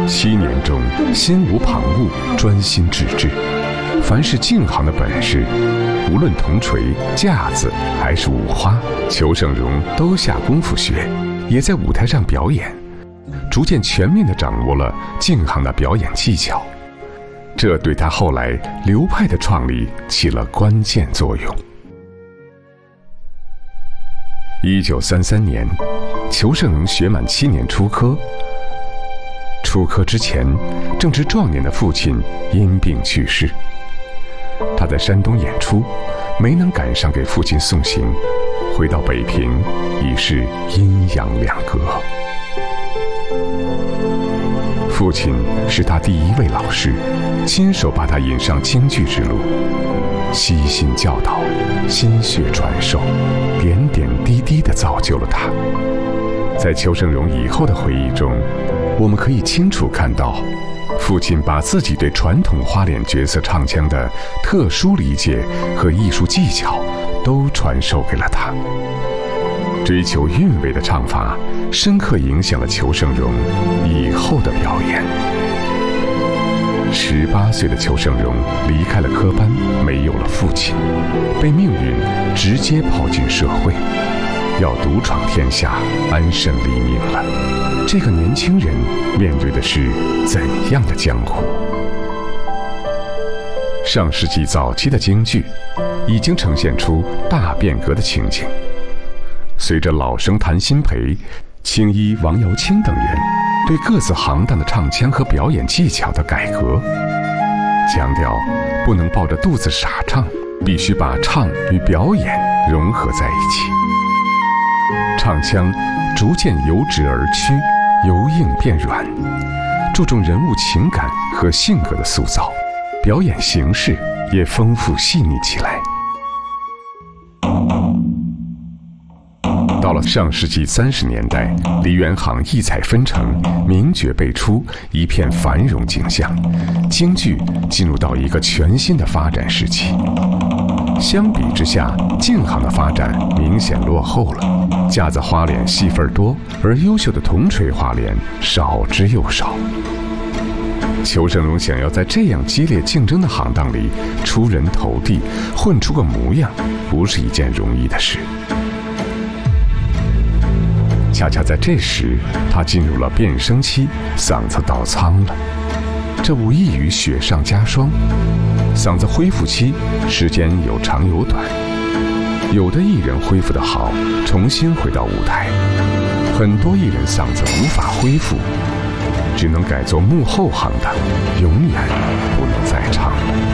7年中，心无旁骛，专心致志。凡是净行的本事，无论铜锤、架子还是五花，裘盛戎都下功夫学，也在舞台上表演，逐渐全面地掌握了净行的表演技巧。这对他后来流派的创立起了关键作用。1933年，裘盛戎学满7年出科。出科之前，正值壮年的父亲因病去世。他在山东演出，没能赶上给父亲送行，回到北平已是阴阳两隔。父亲是他第一位老师，亲手把他引上京剧之路，悉心教导，心血传授，点点滴滴地造就了他。在裘盛戎以后的回忆中，我们可以清楚看到，父亲把自己对传统花脸角色唱腔的特殊理解和艺术技巧都传授给了他。追求韵味的唱法深刻影响了裘盛戎以后的表演。18岁的裘盛戎离开了科班，没有了父亲，被命运直接抛进社会，要独闯天下，安身立命了。这个年轻人面对的是怎样的江湖？上世纪早期的京剧已经呈现出大变革的情景。随着老生谭鑫培、青衣王瑶卿等人对各自行当的唱腔和表演技巧的改革，强调不能抱着肚子傻唱，必须把唱与表演融合在一起。唱腔逐渐由直而曲，由硬变软，注重人物情感和性格的塑造，表演形式也丰富细腻起来。到了上世纪30年代，梨园行异彩纷呈，名角辈出，一片繁荣景象，京剧进入到一个全新的发展时期。相比之下，净行的发展明显落后了，架子花脸戏份多，而优秀的铜锤花脸少之又少。裘盛戎想要在这样激烈竞争的行当里出人头地，混出个模样，不是一件容易的事。恰恰在这时，他进入了变声期，嗓子倒苍了。这无异于雪上加霜，嗓子恢复期时间有长有短。有的艺人恢复得好，重新回到舞台；很多艺人嗓子无法恢复，只能改做幕后行当，永远不能再唱了。